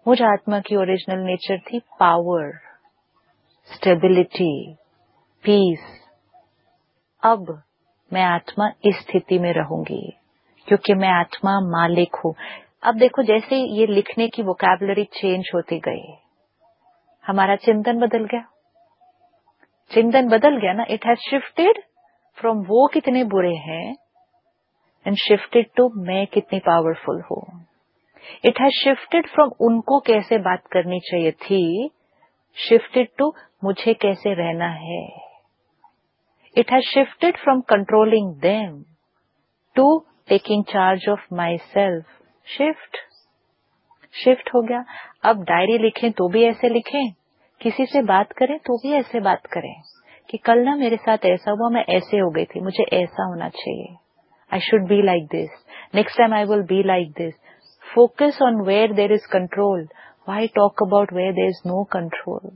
मुझ आत्मा की ओरिजिनल नेचर थी पावर, स्टेबिलिटी, पीस। अब मैं आत्मा इस स्थिति में रहूंगी क्योंकि मैं आत्मा मालिक हूं। अब देखो, जैसे ये लिखने की वोकैबुलरी चेंज होती गई, हमारा चिंतन बदल गया। चिंतन बदल गया ना, इट हैज शिफ्टेड फ्रॉम वो कितने बुरे हैं एंड शिफ्टेड टू मैं कितनी पावरफुल हूं। इट हैज शिफ्टेड फ्रॉम उनको कैसे बात करनी चाहिए थी, शिफ्टेड टू मुझे कैसे रहना है। It has shifted from controlling them to taking charge of my self. Shift हो गया। अब डायरी लिखें तो भी ऐसे लिखें, किसी से बात करें तो भी ऐसे बात करें कि कल ना मेरे साथ ऐसा हुआ, मैं ऐसे हो गई थी, मुझे ऐसा होना चाहिए, I should be like this, next time I will be like this. Focus on where there is control, why talk about where there is no control.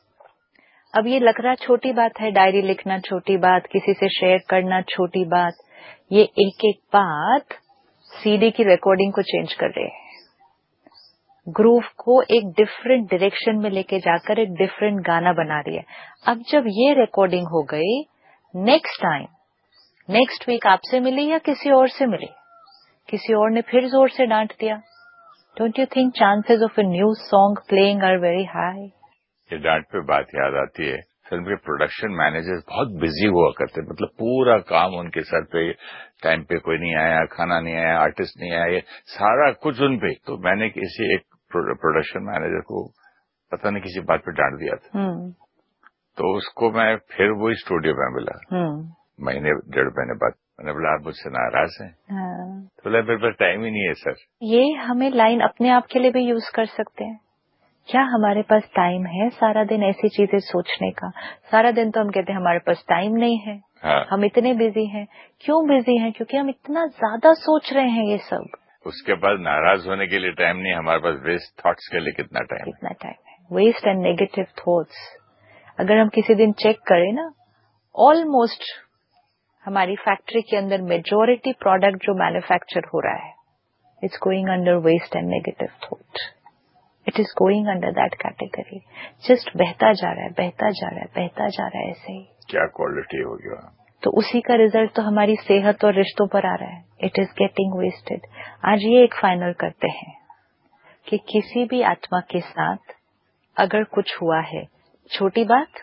अब ये लग रहा छोटी बात है, डायरी लिखना छोटी बात, किसी से शेयर करना छोटी बात, ये एक एक बात सीडी की रिकॉर्डिंग को चेंज कर रहे हैं, ग्रूव को एक डिफरेंट डायरेक्शन में लेके जाकर एक डिफरेंट गाना बना रही है। अब जब ये रिकॉर्डिंग हो गई, नेक्स्ट टाइम, नेक्स्ट वीक आपसे मिली या किसी और से मिली, किसी और ने फिर जोर से डांट दिया, don't you think chances of a new song playing are very high? ये डांट पे बात याद आती है, फिल्म के प्रोडक्शन मैनेजर्स बहुत बिजी हुआ करते, मतलब पूरा काम उनके सर पे, टाइम पे कोई नहीं आया, खाना नहीं आया, आर्टिस्ट नहीं आया, सारा कुछ उन पे। तो मैंने किसी एक प्रोडक्शन मैनेजर को पता नहीं किसी बात पे डांट दिया था, तो उसको मैं फिर वही स्टूडियो में मिला, महीने 1.5 महीने बाद। मैंने बोला आप मुझसे नाराज हैं? तो बोला मेरे पास टाइम ही नहीं है सर। ये हमें लाइन अपने आप के लिए भी यूज कर सकते हैं। क्या हमारे पास टाइम है सारा दिन ऐसी चीजें सोचने का? सारा दिन तो हम कहते हैं हमारे पास टाइम नहीं है, हम इतने बिजी हैं। क्यों बिजी हैं? क्योंकि हम इतना ज्यादा सोच रहे हैं ये सब। उसके बाद नाराज होने के लिए टाइम नहीं, हमारे पास वेस्ट थॉट्स के लिए कितना टाइम है? Waste and negative thoughts. अगर हम किसी दिन चेक करें ना, ऑलमोस्ट हमारी फैक्ट्री के अंदर मेजॉरिटी प्रोडक्ट जो मैन्युफैक्चर हो रहा है, it's going under waste and negative thought. It is going under that category. Just बहता जा रहा है, बहता जा रहा है, बहता जा रहा है, ऐसे ही। क्या क्वालिटी हो गया? तो उसी का रिजल्ट तो हमारी सेहत और रिश्तों पर आ रहा है। It is getting wasted. आज ये एक फाइनल करते हैं कि किसी भी आत्मा के साथ अगर कुछ हुआ है, छोटी बात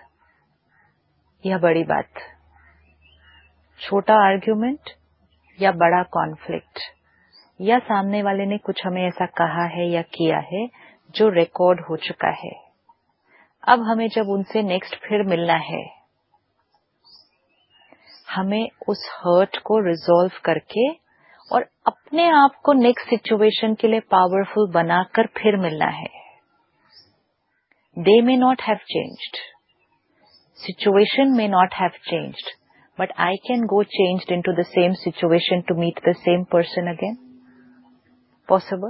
या बड़ी बात, छोटा आर्ग्यूमेंट या बड़ा कॉन्फ्लिक्ट, या सामने वाले ने कुछ हमें ऐसा कहा है या किया है जो रिकॉर्ड हो चुका है, अब हमें जब उनसे नेक्स्ट फिर मिलना है, हमें उस हर्ट को रिजॉल्व करके और अपने आप को नेक्स्ट सिचुएशन के लिए पावरफुल बनाकर फिर मिलना है। They may not have changed. Situation may not have changed. But I can go changed into the same situation to meet the same person again. Possible?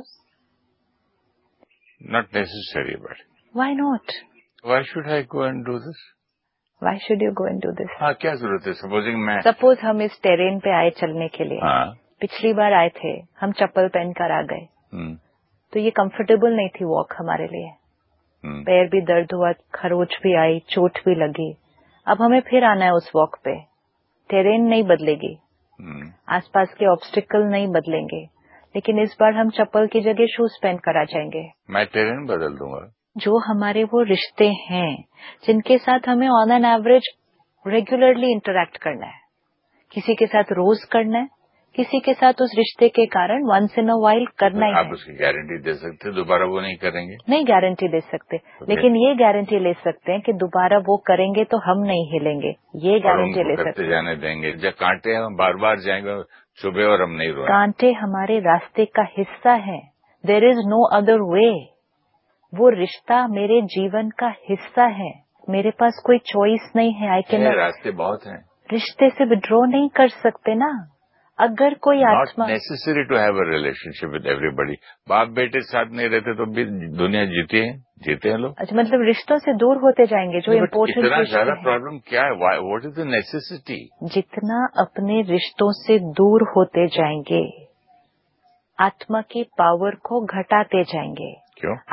Not necessary, but. Why not? Why should I go and do this? Why should you go and do this? हाँ, क्या जरूरत है? Supposing मैं Suppose हम इस terrain पे आए चलने के लिए। हाँ। पिछली बार आए थे, हम चप्पल पहनकर आ गए, तो ये कंफर्टेबल नहीं थी वॉक हमारे लिए। पैर भी दर्द हुआ, खरोच भी आई, चोट भी लगी। अब हमें फिर आना है उस वॉक पे। टेरेन नहीं बदलेगी, आसपास के ऑब्स्टिकल नहीं बदलेंगे, लेकिन इस बार हम चप्पल की जगह शूज पहन कर आ जाएंगे। मैं टेरेन बदल दूंगा। जो हमारे वो रिश्ते हैं जिनके साथ हमें on an average regularly interact करना है, किसी के साथ रोज करना है, किसी के साथ उस रिश्ते के कारण वंस इन अ वाइल करना ही है। आप उसकी गारंटी दे सकते, दोबारा वो नहीं करेंगे? नहीं गारंटी दे सकते, लेकिन ये गारंटी ले सकते हैं कि दोबारा वो करेंगे तो हम नहीं हिलेंगे। ये गारंटी ले सकते हैं। जाने देंगे, जब कांटे हम बार बार जाएंगे सुबह और हम नहीं रोएंगे। कांटे हमारे रास्ते का हिस्सा है। There is no other way. वो रिश्ता मेरे जीवन का हिस्सा है, मेरे पास कोई चॉइस नहीं है। आई कैन रास्ते बहुत हैं, रिश्ते से विड्रॉ नहीं कर सकते ना। अगर कोई आत्मा, not necessary to have a relationship with everybody. बाप बेटे साथ नहीं रहते तो भी दुनिया जीते हैं लोग। अच्छा, मतलब रिश्तों से दूर होते जाएंगे जो इम्पोर्टेंट। इतना ज्यादा प्रॉब्लम क्या है? What is the necessity? जितना अपने रिश्तों से दूर होते जाएंगे, आत्मा की पावर को घटाते जाएंगे। क्यों?